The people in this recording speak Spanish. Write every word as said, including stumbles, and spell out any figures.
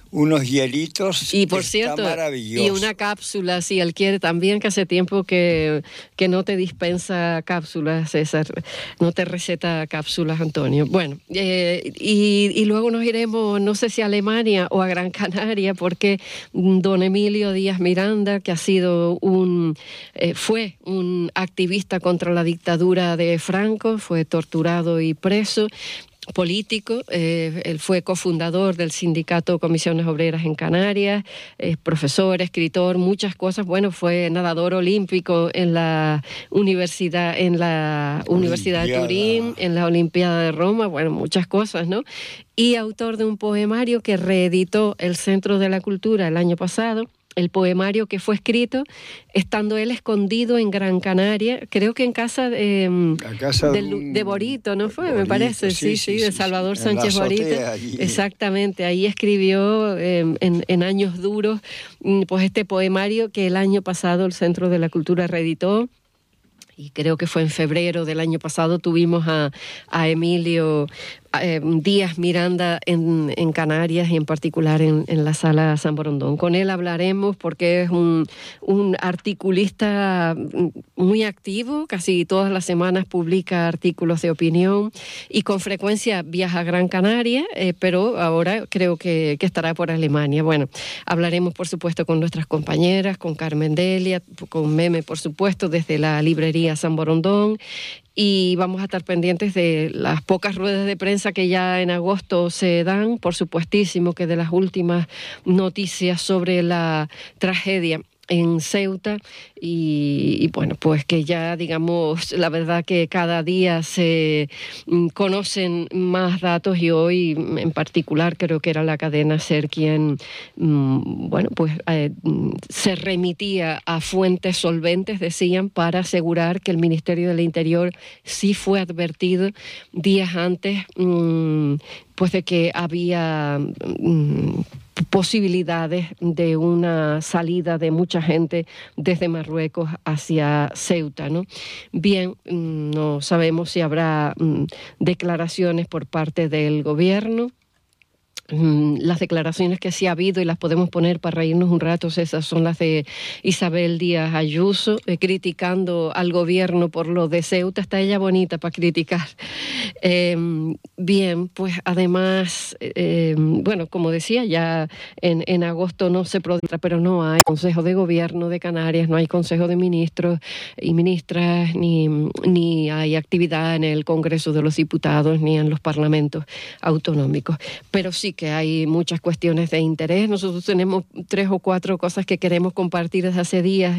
unos hielitos. Y por está cierto, maravilloso. y una cápsula, si él quiere también, que hace tiempo que, que no te dispensa cápsulas, César, no te receta cápsulas, Antonio. Bueno, eh, y, y luego nos iremos, no sé si a Alemania o a Gran Canaria, porque don Emilio Díaz Miranda, que ha sido un, eh, fue un activista contra la dictadura de Franco, fue torturado y preso, político, eh, él fue cofundador del sindicato Comisiones Obreras en Canarias, es profesor, escritor, muchas cosas. Bueno, fue nadador olímpico en la universidad, en la Universidad de Turín, en la Olimpiada de Roma, bueno, muchas cosas, ¿no? Y autor de un poemario que reeditó el Centro de la Cultura el año pasado. El poemario que fue escrito estando él escondido en Gran Canaria, creo que en casa de, casa de, de, un, de Borito, ¿no fue? Borito, Me parece, sí, sí, sí, sí, de sí, Salvador sí. Sánchez Borito. Exactamente, ahí escribió eh, en, en años duros pues este poemario que el año pasado el Centro de la Cultura reeditó. Y creo que fue en febrero del año pasado tuvimos a, a Emilio eh, Díaz Miranda en, en Canarias y en particular en, en la Sala San Borondón. Con él hablaremos porque es un, un articulista muy activo, casi todas las semanas publica artículos de opinión y con frecuencia viaja a Gran Canaria, eh, pero ahora creo que, que estará por Alemania. Bueno, hablaremos por supuesto con nuestras compañeras, con Carmen Delia, con Meme por supuesto, desde la librería San Borondón, y vamos a estar pendientes de las pocas ruedas de prensa que ya en agosto se dan, por supuestísimo que de las últimas noticias sobre la tragedia en Ceuta y, y bueno, pues que ya digamos, la verdad que cada día se mm, conocen más datos y hoy en particular creo que era la cadena SER quien, mm, bueno, pues eh, se remitía a fuentes solventes, decían, para asegurar que el Ministerio del Interior sí fue advertido días antes, mm, pues de que había mm, posibilidades de una salida de mucha gente desde Marruecos hacia Ceuta, ¿no? Bien, no sabemos si habrá mm, declaraciones por parte del gobierno. Las declaraciones que sí ha habido y las podemos poner para reírnos un rato, esas son las de Isabel Díaz Ayuso, eh, criticando al gobierno por lo de Ceuta. Está ella bonita para criticar. Eh, bien, pues además, eh, bueno, como decía, ya en, en agosto no se produce, pero no hay Consejo de Gobierno de Canarias, no hay Consejo de Ministros y Ministras, ni, ni hay actividad en el Congreso de los Diputados, ni en los parlamentos autonómicos. Pero sí que hay muchas cuestiones de interés. Nosotros tenemos tres o cuatro cosas que queremos compartir desde hace días